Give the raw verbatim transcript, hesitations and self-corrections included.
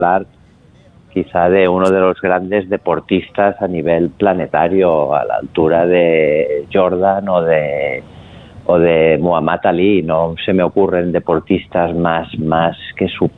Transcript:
hablar quizá de uno de los grandes deportistas a nivel planetario, a la altura de Jordan o de o de Muhammad Ali. No se me ocurren deportistas más, más que su